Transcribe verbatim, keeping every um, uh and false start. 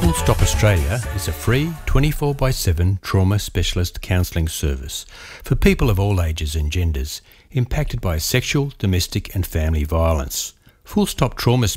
Full Stop Australia is a free twenty-four by seven trauma specialist counselling service for people of all ages and genders impacted by sexual, domestic and family violence. Full Stop Trauma